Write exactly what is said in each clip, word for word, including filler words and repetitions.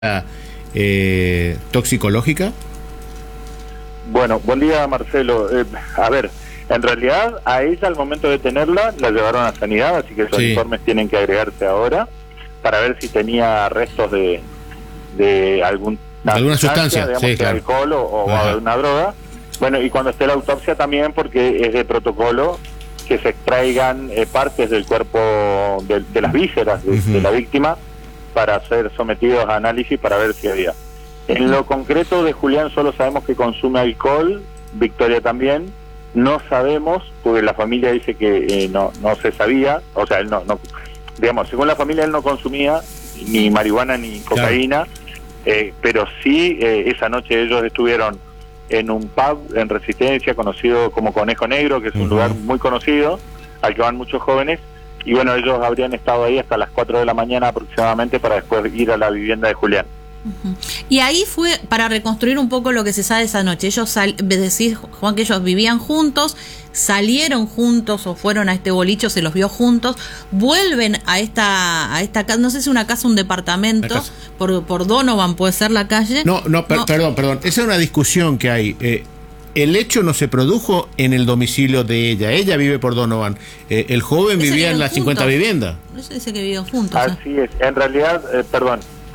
eh, toxicológica? Bueno, buen día, Marcelo. Eh, a ver, en realidad a ella al momento de tenerla la llevaron a sanidad, así que esos Sí. informes tienen que agregarse ahora para ver si tenía restos de, de algún, alguna sustancia, digamos, sí, de claro. alcohol o, o alguna droga. Bueno, y cuando esté la autopsia también, porque es de protocolo que se extraigan eh, partes del cuerpo, de, de las vísceras de, Uh-huh. de la víctima, para ser sometidos a análisis para ver si había. En lo concreto de Julián solo sabemos que consume alcohol, Victoria también. No sabemos, porque la familia dice que eh, no no se sabía, o sea, él no, no, digamos, según la familia él no consumía ni marihuana ni cocaína, claro. eh, pero sí eh, esa noche ellos estuvieron en un pub en Resistencia conocido como Conejo Negro, que es un uh-huh. lugar muy conocido, al que van muchos jóvenes. Y bueno, ellos habrían estado ahí hasta las cuatro de la mañana aproximadamente para después ir a la vivienda de Julián. Uh-huh. Y ahí fue para reconstruir un poco lo que se sabe esa noche. Ellos, sal, decís, Juan, que ellos vivían juntos, salieron juntos o fueron a este bolicho, se los vio juntos, vuelven a esta a esta casa, no sé si es una casa o un departamento, casa. por por Donovan puede ser la calle. No, no, per, no. perdón, perdón. Esa es una discusión que hay. Eh, El hecho no se produjo en el domicilio de ella. Ella vive por Donovan. Eh, el joven Ese vivía en las juntos. cincuenta viviendas. Eso dice que vivían juntos. Así ¿eh? es. En realidad, eh, perdón,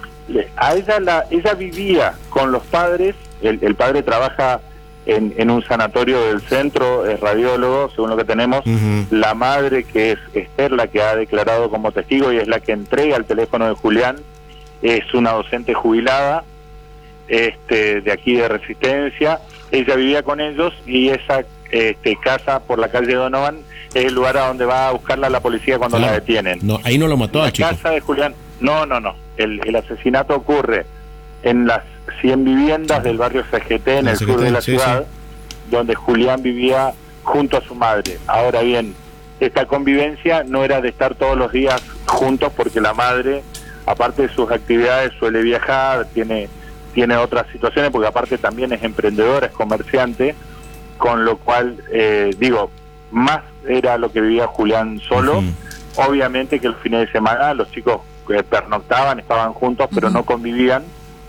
a ella la ella vivía con los padres. El, el padre trabaja en, en un sanatorio del centro, es radiólogo, según lo que tenemos. Uh-huh. La madre, que es Esther, la que ha declarado como testigo y es la que entrega el teléfono de Julián, es una docente jubilada este, de aquí de Resistencia. Ella vivía con ellos y esa este, casa por la calle Donovan es el lugar a donde va a buscarla la policía cuando claro. la detienen. No, ahí no lo mató la al chico. La casa de Julián, no, no, no. El, el asesinato ocurre en las cien viviendas del barrio C G T, en el, el sur de la sí, ciudad, sí. donde Julián vivía junto a su madre. Ahora bien, esta convivencia no era de estar todos los días juntos porque la madre, aparte de sus actividades, suele viajar, tiene... tiene otras situaciones, porque aparte también es emprendedora, es comerciante, con lo cual, eh, digo, más era lo que vivía Julián solo. Uh-huh. Obviamente que los fines de semana los chicos eh, pernoctaban, estaban juntos, pero uh-huh. no convivían.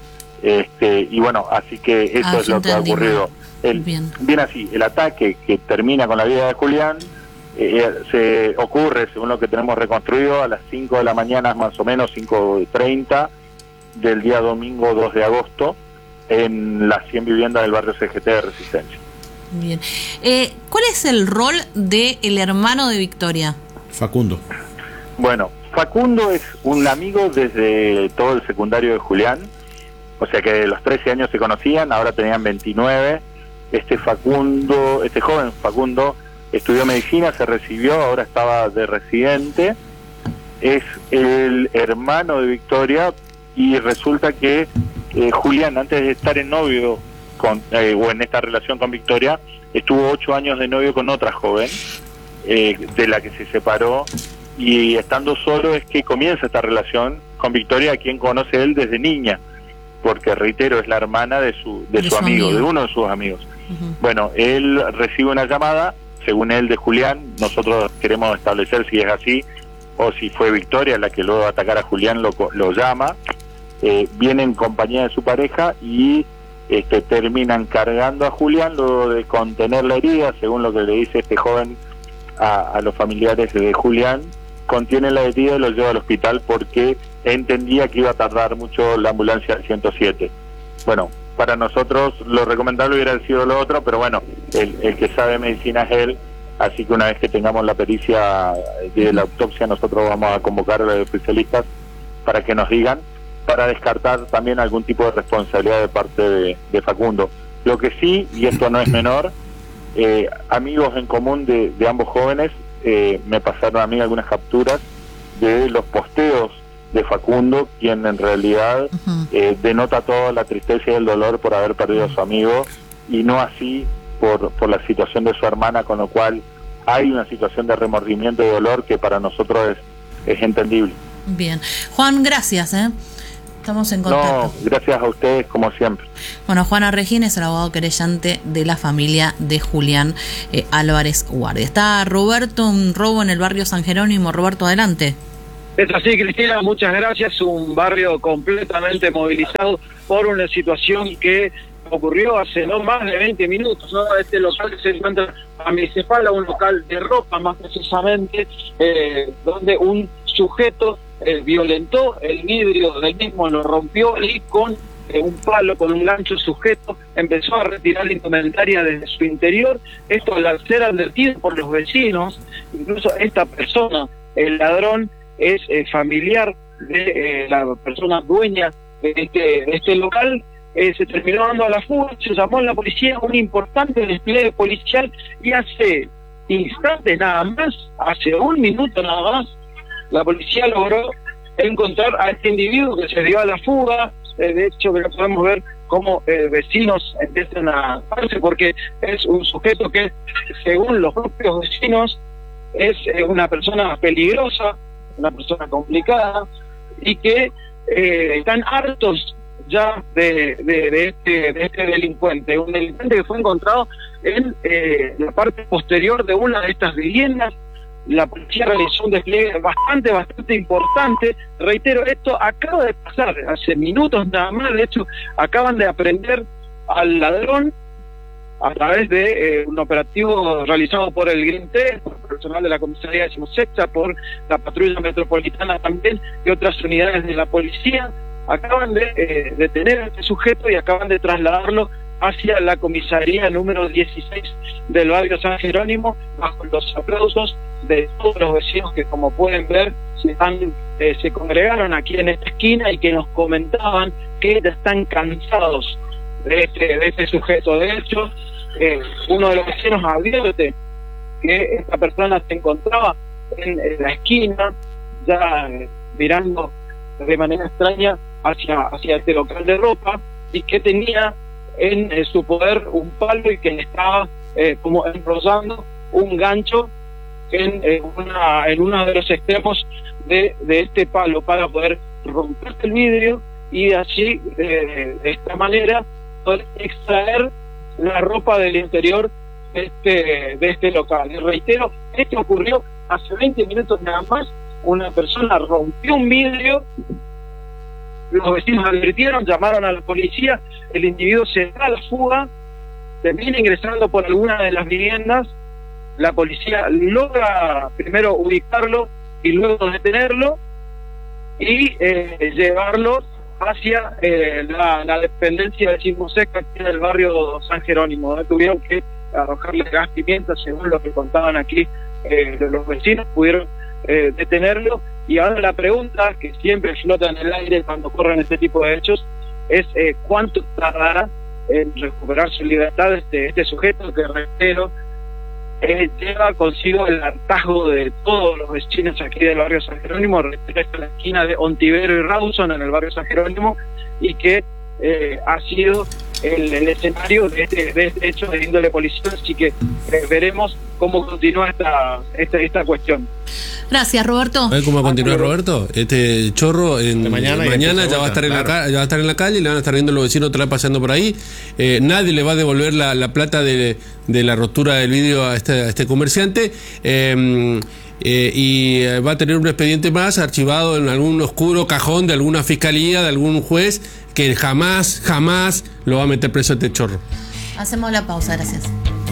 Este, y bueno, así que eso ah, es lo que ha ocurrido. El, bien. bien así, el ataque que termina con la vida de Julián eh, se ocurre, según lo que tenemos reconstruido, a las cinco de la mañana, más o menos, cinco treinta, del día domingo dos de agosto en las cien viviendas del barrio C G T de Resistencia. Bien. Eh, ¿Cuál es el rol del hermano de Victoria? Facundo. Bueno, Facundo es un amigo desde todo el secundario de Julián, o sea que de los trece años se conocían, ahora tenían veintinueve. Este Facundo, este joven Facundo estudió medicina, se recibió, ahora estaba de residente, es el hermano de Victoria. Y resulta que eh, Julián, antes de estar en novio con, eh, o en esta relación con Victoria, estuvo ocho años de novio con otra joven, eh, de la que se separó, y estando solo es que comienza esta relación con Victoria, a quien conoce él desde niña, porque reitero, es la hermana de su de, de su, su amigo, amigo, de uno de sus amigos. Uh-huh. Bueno, él recibe una llamada, según él, de Julián. Nosotros queremos establecer si es así o si fue Victoria la que luego de atacar a Julián lo, lo llama. Eh, viene en compañía de su pareja y este, terminan cargando a Julián luego de contener la herida, según lo que le dice este joven a, a los familiares de Julián. Contiene la herida y lo lleva al hospital porque entendía que iba a tardar mucho la ambulancia del ciento siete. Bueno, para nosotros lo recomendable hubiera sido lo otro, pero bueno, el, el que sabe medicina es él, así que una vez que tengamos la pericia de la autopsia nosotros vamos a convocar a los especialistas para que nos digan, para descartar también algún tipo de responsabilidad de parte de, de Facundo. Lo que sí, y esto no es menor, eh, amigos en común de, de ambos jóvenes eh, me pasaron a mí algunas capturas de los posteos de Facundo, quien en realidad uh-huh. eh, denota toda la tristeza y el dolor por haber perdido a su amigo, y no así por, por la situación de su hermana, con lo cual hay una situación de remordimiento y dolor que para nosotros es, es entendible. Bien. Juan, gracias, ¿eh? Estamos en contacto. No, gracias a ustedes como siempre. Bueno, Juan Regín es el abogado querellante de la familia de Julián eh, Álvarez Guardia. Está Roberto, un robo en el barrio San Jerónimo. Roberto, adelante. Es así, Cristina, muchas gracias. Un barrio completamente movilizado por una situación que ocurrió hace no más de veinte minutos, ¿no? Este local se encuentra a mi espalda, un local de ropa más precisamente, eh, donde un sujeto eh, violentó el vidrio del mismo, lo rompió y con eh, un palo, con un gancho sujeto, empezó a retirar la indumentaria desde su interior. Esto al ser advertido por los vecinos, incluso esta persona, el ladrón, es eh, familiar de eh, la persona dueña de este, de este local. Eh, se terminó dando a la fuga, se llamó a la policía, un importante despliegue policial, y hace instantes nada más, hace un minuto nada más, la policía logró encontrar a este individuo que se dio a la fuga. Eh, de hecho, que podemos ver cómo eh, vecinos empiezan a darse, porque es un sujeto que, según los propios vecinos, es eh, una persona peligrosa, una persona complicada, y que eh, están hartos ya de, de, de, este, de este delincuente, un delincuente que fue encontrado en eh, la parte posterior de una de estas viviendas. La policía realizó un despliegue bastante, bastante importante. Reitero, esto acaba de pasar hace minutos nada más. De hecho, acaban de aprender al ladrón a través de eh, un operativo realizado por el Green T, por el personal de la comisaría decimosexta, por la patrulla metropolitana también y otras unidades de la policía. Acaban de eh, detener a este sujeto y acaban de trasladarlo hacia la comisaría número dieciséis del barrio San Jerónimo, bajo los aplausos de todos los vecinos que, como pueden ver, se, han, eh, se congregaron aquí en esta esquina y que nos comentaban que ya están cansados de este, de este sujeto. De hecho, eh, uno de los vecinos advierte que esta persona se encontraba en, en la esquina, ya eh, mirando de manera extraña hacia, hacia este local de ropa, y que tenía en eh, su poder un palo y que le estaba eh, como enrollando un gancho en, eh, una, en uno de los extremos de, de este palo para poder romper el vidrio y así eh, de esta manera poder extraer la ropa del interior de este, de este local. Y reitero, esto ocurrió hace veinte minutos nada más. Una persona rompió un vidrio, los vecinos advirtieron, llamaron a la policía, el individuo se da a la fuga, termina ingresando por alguna de las viviendas, la policía logra primero ubicarlo y luego detenerlo y eh, llevarlo hacia eh, la, la dependencia de Decimoseca aquí en el barrio San Jerónimo, donde tuvieron que arrojarle gas pimienta, según lo que contaban aquí eh, los vecinos, pudieron eh, detenerlo. Y ahora la pregunta que siempre flota en el aire cuando ocurren este tipo de hechos es eh, cuánto tardará en recuperar su libertad este, este sujeto que, reitero, eh, lleva consigo el hartazgo de todos los vecinos aquí del barrio San Jerónimo. Reitero, esta es la esquina de Ontivero y Rawson en el barrio San Jerónimo, y que eh, ha sido el, el escenario de este, de este hecho de índole policial. Así que eh, veremos cómo continúa esta, esta, esta cuestión. Gracias, Roberto. ¿Sabes cómo va a continuar, Roberto? Este chorro en de mañana, mañana ya va a estar en claro. la ya va a estar en la calle, le van a estar viendo los vecinos otra vez paseando por ahí. Eh, nadie le va a devolver la, la plata de, de la rotura del vidrio a este, a este comerciante. Eh, eh, y va a tener un expediente más archivado en algún oscuro cajón de alguna fiscalía, de algún juez, que jamás, jamás lo va a meter preso este chorro. Hacemos la pausa, gracias.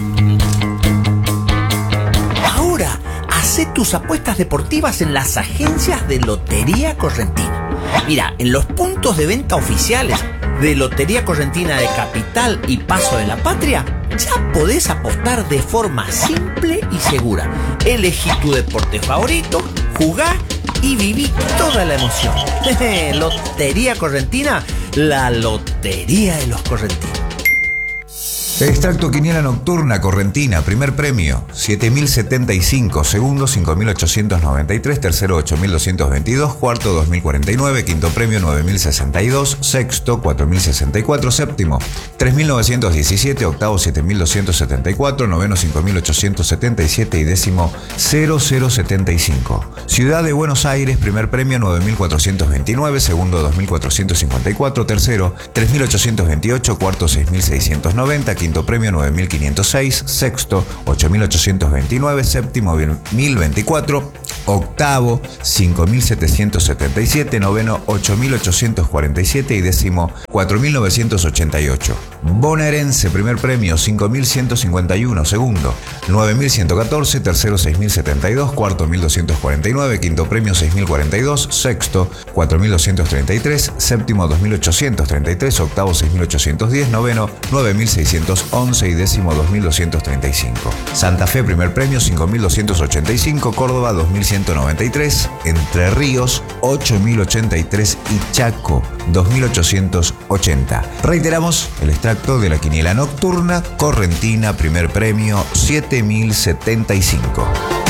Ahora, hacé tus apuestas deportivas en las agencias de Lotería Correntina. Mira, en los puntos de venta oficiales de Lotería Correntina de Capital y Paso de la Patria, ya podés apostar de forma simple y segura. Elegí tu deporte favorito, jugá y viví toda la emoción. Lotería Correntina, la lotería de los correntinos. Extracto Quiniela Nocturna Correntina, primer premio siete mil setenta y cinco, segundo cinco mil ochocientos noventa y tres, tercero ocho mil doscientos veintidós, cuarto dos mil cuarenta y nueve, quinto premio nueve mil sesenta y dos, sexto cuatro mil sesenta y cuatro, séptimo tres mil novecientos diecisiete, octavo siete mil doscientos setenta y cuatro, noveno cinco mil ochocientos setenta y siete y décimo cero cero setenta y cinco. Ciudad de Buenos Aires, primer premio nueve mil cuatrocientos veintinueve, segundo dos mil cuatrocientos cincuenta y cuatro, tercero tres mil ochocientos veintiocho, cuarto seis mil seiscientos noventa, quinto premio nueve mil quinientos seis, sexto ocho mil ochocientos veintinueve, séptimo mil veinticuatro, Octavo, cinco mil setecientos setenta y siete. Noveno, ocho mil ochocientos cuarenta y siete. Y décimo, cuatro mil novecientos ochenta y ocho. Bonaerense, primer premio, cinco mil ciento cincuenta y uno. Segundo, nueve mil ciento catorce. Tercero, seis mil setenta y dos. Cuarto, mil doscientos cuarenta y nueve. Quinto premio, seis mil cuarenta y dos. Sexto, cuatro mil doscientos treinta y tres. Séptimo, dos mil ochocientos treinta y tres. Octavo, seis mil ochocientos diez. Noveno, nueve mil seiscientos once. Y décimo, dos mil doscientos treinta y cinco. Santa Fe, primer premio, cinco mil doscientos ochenta y cinco. Córdoba, dos mil ciento noventa y tres. Entre Ríos, ocho mil ochenta y tres. Y Chaco, dos mil ochocientos ochenta. Reiteramos el extracto de la quiniela nocturna. Correntina, primer premio, siete mil setenta y cinco.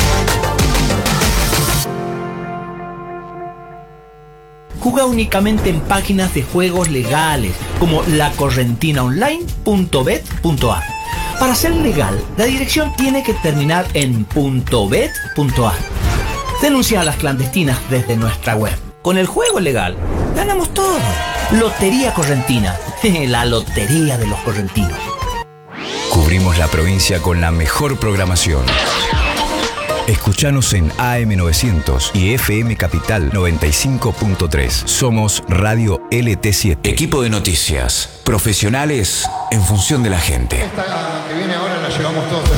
Juega únicamente en páginas de juegos legales como la correntina online punto bet punto a. Para ser legal, la dirección tiene que terminar en .bet punto a. Denuncia a las clandestinas desde nuestra web. Con el juego legal, ganamos todo. Lotería Correntina, la lotería de los correntinos. Cubrimos la provincia con la mejor programación. Escuchanos en A M novecientos y F M Capital noventa y cinco punto tres. Somos Radio L T siete. Equipo de noticias. Profesionales en función de la gente. Esta que viene ahora la llevamos todos.